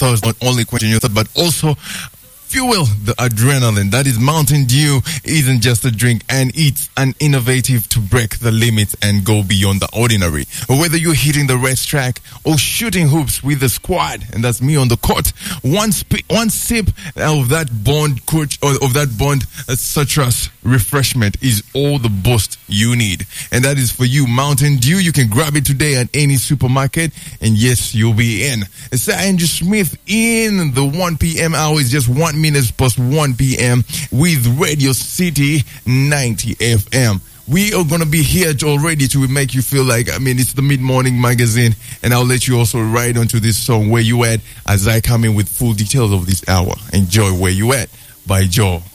thirst, not only quenching your thirst, but also fuel the adrenaline. That is Mountain Dew isn't just a drink, and it's an innovative to break the limits and go beyond the ordinary. Whether you're hitting the racetrack or shooting hoops with the squad, and that's me on the court, one sip of that Bond coach or of that Bond citrus refreshment is all the boost you need, and that is for you, Mountain Dew. You can grab it today at any supermarket, and yes, you'll be in. It's Andrew Smith in the 1 p.m. hour. It's just 1 minutes past 1 p.m. with Radio City 90 FM. We are going to be here already to make you feel like, it's the mid-morning magazine, and I'll let you also ride onto this song, Where You At, as I come in with full details of this hour. Enjoy Where You At by Joe.